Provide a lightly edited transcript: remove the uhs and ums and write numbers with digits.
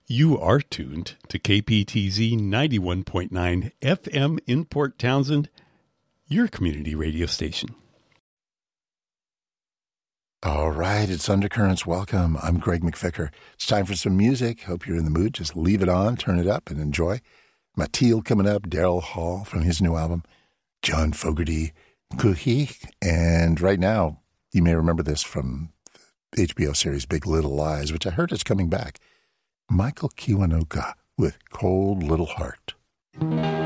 You are tuned to KPTZ 91.9 FM in Port Townsend, your community radio station. All right, it's Undercurrents. Welcome. I'm Greg McVicker. It's time for some music. Hope you're in the mood. Just leave it on, turn it up, and enjoy. Mathilde coming up, Daryl Hall from his new album, John Fogerty, Kuhi. And right now, you may remember this from the HBO series Big Little Lies, which I heard is coming back. Michael Kiwanuka with Cold Little Heart.